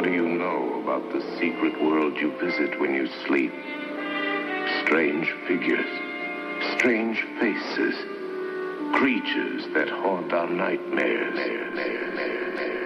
do you know about the secret world you visit when you sleep? Strange figures, strange faces, creatures that haunt our nightmares.